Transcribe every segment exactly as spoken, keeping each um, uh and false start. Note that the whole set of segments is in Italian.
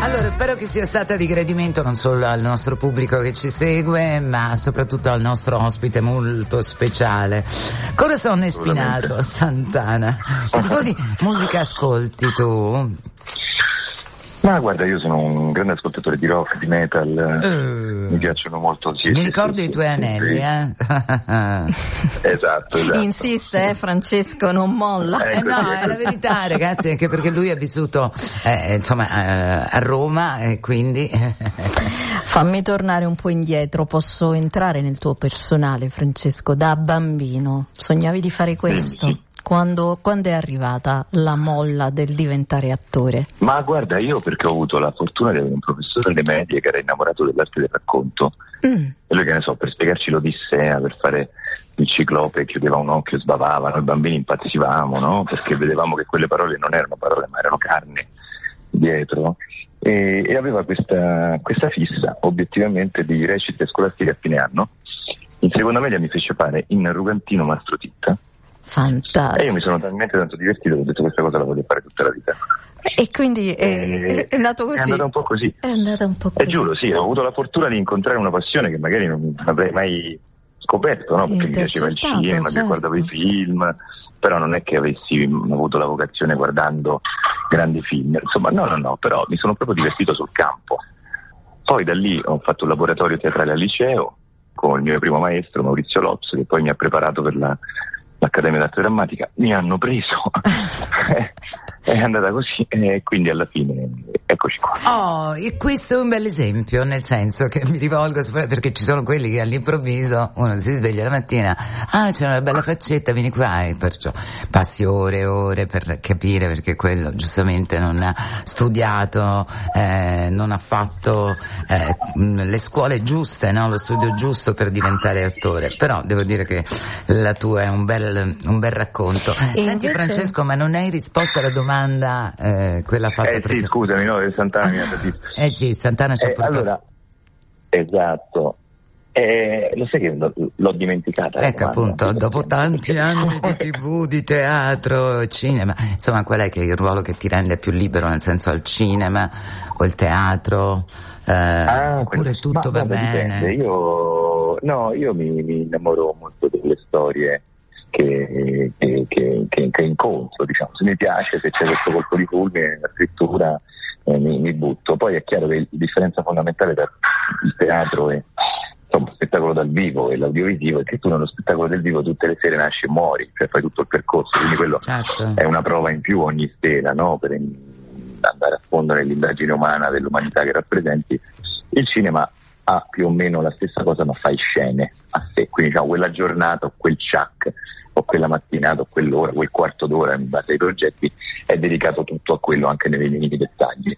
Allora, spero che sia stata di gradimento non solo al nostro pubblico che ci segue, ma soprattutto al nostro ospite molto speciale. Corazon Espinato, Santana. Che tipo di musica ascolti tu? Ma guarda, io sono un grande ascoltatore di rock, di metal, uh, mi piacciono molto. Sì, mi sì, ricordo sì, i tuoi sì, anelli, sì. eh? esatto, esatto. Insiste, eh, Francesco, non molla. Eh no, è la verità, ragazzi, anche perché lui ha vissuto, eh, insomma, eh, a Roma e quindi... Fammi tornare un po' indietro, posso entrare nel tuo personale, Francesco? Da bambino sognavi di fare questo? Sì, sì. Quando, quando è arrivata la molla del diventare attore? Ma guarda, io perché ho avuto la fortuna di avere un professore alle medie che era innamorato dell'arte del racconto, mm. e lui, che ne so, per spiegarci l'Odissea, per fare il ciclope, chiudeva un occhio e sbavava, noi bambini impazzivamo, no? Perché vedevamo che quelle parole non erano parole ma erano carne dietro, e, e aveva questa, questa fissa obiettivamente di recite scolastiche a fine anno. In seconda media mi fece fare in Rugantino Mastro Titta. Fantastico. E io mi sono talmente tanto divertito che ho detto questa cosa la voglio fare tutta la vita. E quindi è, e, è andato così? È andata un po' così. È andata un po' così. E giuro, sì, ho avuto la fortuna di incontrare una passione che magari non avrei mai scoperto, no? Perché mi piaceva il cinema, certo. Che guardavo i film, però non è che avessi avuto la vocazione guardando grandi film. Insomma, no, no, no, però mi sono proprio divertito sul campo. Poi da lì ho fatto un laboratorio teatrale al liceo con il mio primo maestro, Maurizio Lotz, che poi mi ha preparato per la l'Accademia d'Arte Drammatica. Mi hanno preso, è andata così e quindi alla fine eccoci qua. Oh, e questo è un bel esempio, nel senso che mi rivolgo, perché ci sono quelli che all'improvviso uno si sveglia la mattina, ah c'è una bella faccetta, vieni qua, e perciò passi ore e ore per capire, perché quello giustamente non ha studiato, eh, non ha fatto eh, le scuole giuste, no? Lo studio giusto per diventare attore, però devo dire che la tua è un bel un bel racconto. E Senti invece... Francesco, ma non hai risposto alla domanda eh, quella fatta eh sì, scusami, no, Santana mi ha detto. Eh sì, Santana ci ha eh, portato. Allora, esatto. Eh, lo sai che l'ho, l'ho dimenticata. Ecco, appunto, dopo tanti anni di tivù, di teatro, cinema, insomma, qual è che è il ruolo che ti rende più libero, nel senso al cinema o il teatro? Eh, ah, oppure tutto va bene? Dipende. Io no, io mi, mi innamoro molto delle storie che, che, che, che, che incontro, diciamo. Se mi piace, se c'è questo colpo di fulmine nella scrittura, eh, mi, mi butto. Poi è chiaro che la differenza fondamentale tra il teatro e insomma, lo spettacolo dal vivo e l'audiovisivo è che tu nello spettacolo del vivo tutte le sere nasci e muori, cioè fai tutto il percorso, quindi quello certo. È una prova in più ogni sera, no? Per andare a fondo nell'indagine umana dell'umanità che rappresenti. Il cinema ha più o meno la stessa cosa, ma fai scene a sé, quindi diciamo quella giornata o quel ciak o quella mattinata o quell'ora, quel quarto d'ora in base ai progetti è dedicato tutto a quello, anche nei minimi dettagli.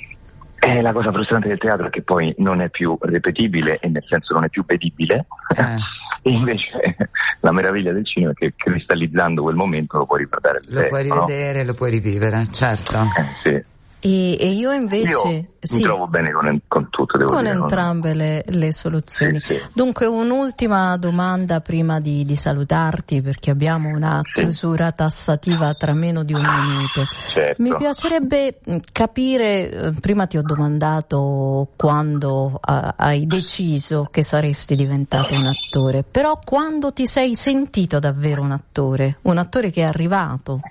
E la cosa frustrante del teatro è che poi non è più ripetibile e nel senso non è più vedibile, eh. E invece la meraviglia del cinema è che cristallizzando quel momento lo puoi riguardare, lo puoi rivedere, no? Lo puoi rivivere, certo. Eh, sì. E, e io invece io sì, mi trovo bene con, con tutto, devo con dire, entrambe no? le, le soluzioni. Sì, sì. Dunque un'ultima domanda prima di, di salutarti, perché abbiamo una sì. chiusura tassativa tra meno di un minuto. Certo. Mi piacerebbe capire, prima ti ho domandato quando uh, hai deciso che saresti diventato un attore, però quando ti sei sentito davvero un attore, un attore che è arrivato?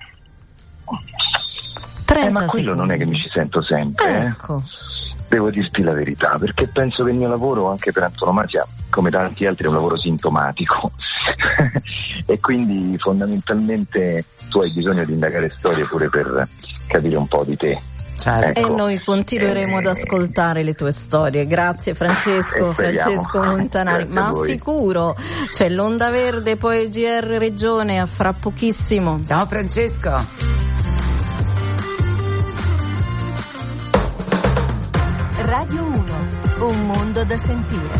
Eh, ma quello non è che mi ci sento sempre, ecco. eh. Devo dirti la verità, perché penso che il mio lavoro, anche per antonomasia, come tanti altri, è un lavoro sintomatico e quindi fondamentalmente tu hai bisogno di indagare storie pure per capire un po' di te. Certo. Ecco. E noi continueremo eh, ad ascoltare le tue storie. Grazie Francesco, Francesco Montanari. Ma sicuro c'è l'Onda Verde, poi il G R Regione, a fra pochissimo. Ciao Francesco. Radio uno, un mondo da sentire.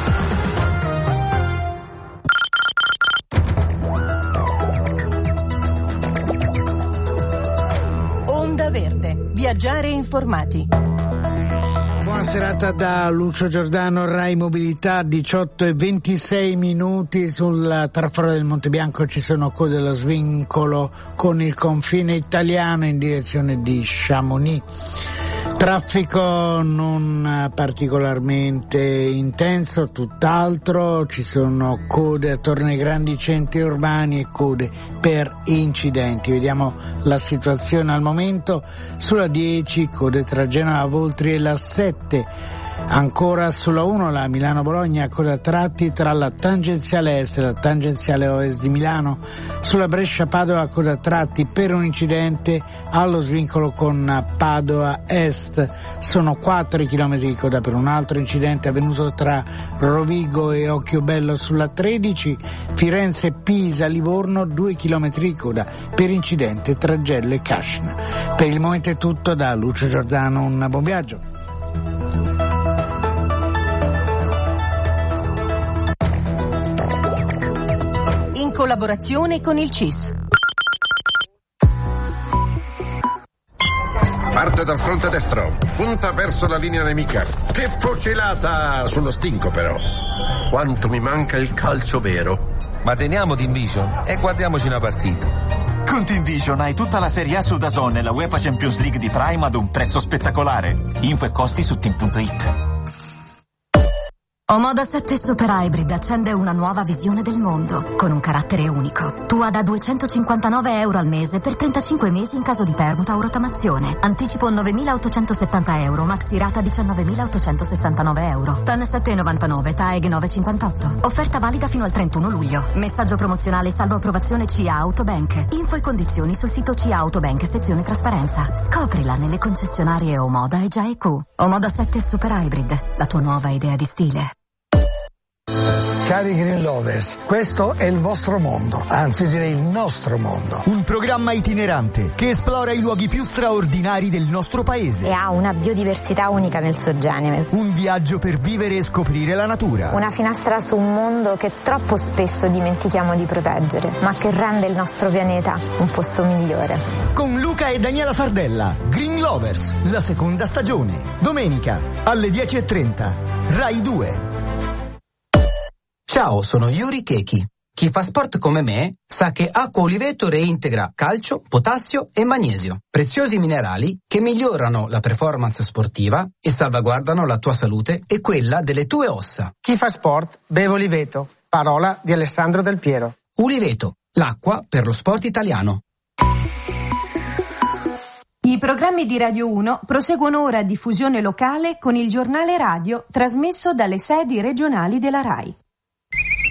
Onda Verde, viaggiare informati. Buona serata da Lucio Giordano, Rai Mobilità, diciotto e ventisei minuti. Sul traforo del Monte Bianco ci sono code dello svincolo con il confine italiano in direzione di Chamonix. Traffico non particolarmente intenso, tutt'altro, ci sono code attorno ai grandi centri urbani e code per incidenti. Vediamo la situazione al momento: sulla dieci, code tra Genova, Voltri e la sette. Ancora sulla uno, la Milano-Bologna, coda a tratti tra la tangenziale est e la tangenziale ovest di Milano. Sulla Brescia-Padova, coda a tratti per un incidente allo svincolo con Padova Est. Sono quattro i chilometri di coda per un altro incidente avvenuto tra Rovigo e Occhiobello sulla tredici. Firenze-Pisa-Livorno, due chilometri di coda per incidente tra Gello e Cascina. Per il momento è tutto, da Lucio Giordano un buon viaggio. In collaborazione con il C I S. Parte dal fronte destro, punta verso la linea nemica. Che fucilata sullo stinco però. Quanto mi manca il calcio vero. Ma teniamo Team Vision e guardiamoci una partita. Con Team Vision hai tutta la Serie A su DAZN e la UEFA Champions League di Prime ad un prezzo spettacolare. Info e costi su team punto it. Omoda sette Super Hybrid accende una nuova visione del mondo, con un carattere unico. Tua da duecentocinquantanove euro al mese per trentacinque mesi in caso di permuta o rottamazione. Anticipo novemilaottocentosettanta euro, maxi rata diciannovemilaottocentosessantanove euro. T A N sette virgola novantanove, T A E G nove virgola cinquantotto. Offerta valida fino al trentuno luglio. Messaggio promozionale salvo approvazione C A Autobank. Info e condizioni sul sito C A Autobank sezione trasparenza. Scoprila nelle concessionarie Omoda e G I A E Q. Omoda sette Super Hybrid, la tua nuova idea di stile. Cari Green Lovers, questo è il vostro mondo, anzi direi il nostro mondo. Un programma itinerante che esplora i luoghi più straordinari del nostro paese. E ha una biodiversità unica nel suo genere. Un viaggio per vivere e scoprire la natura. Una finestra su un mondo che troppo spesso dimentichiamo di proteggere, ma che rende il nostro pianeta un posto migliore. Con Luca e Daniela Sardella, Green Lovers, la seconda stagione. Domenica alle dieci e trenta, Rai due. Ciao, sono Yuri Keki. Chi fa sport come me sa che Acqua Oliveto reintegra calcio, potassio e magnesio, preziosi minerali che migliorano la performance sportiva e salvaguardano la tua salute e quella delle tue ossa. Chi fa sport beve Oliveto, parola di Alessandro Del Piero. Oliveto, l'acqua per lo sport italiano. I programmi di Radio uno proseguono ora a diffusione locale con il giornale radio trasmesso dalle sedi regionali della RAI.